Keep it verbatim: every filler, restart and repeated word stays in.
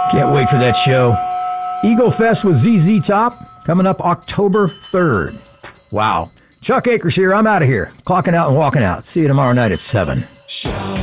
Can't wait for that show. Eagle Fest with Z Z Top coming up October third. Wow. Chuck Akers here. I'm out of here. Clocking out and walking out. See you tomorrow night at seven.